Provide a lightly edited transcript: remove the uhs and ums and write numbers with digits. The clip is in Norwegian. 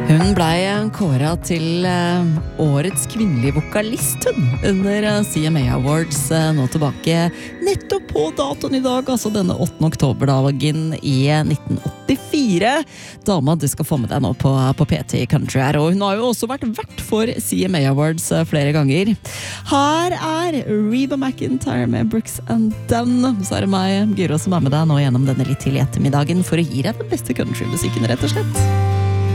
Hun ble kåret til årets kvinnelige vokalist under CMA Awards nå tilbake nettopp på datoen i dag, altså denne 8. oktoberdagen i 1984. Dama, du skal få med deg nå på PT Country her, og hun har jo også vært vert for CMA Awards flere ganger. Her Reba McEntire med Brooks and Dunn. Så det meg, Gyro, som med deg nå gjennom denne litt tidlig ettermiddagen for å gi deg den beste countrymusikken, rett og slett.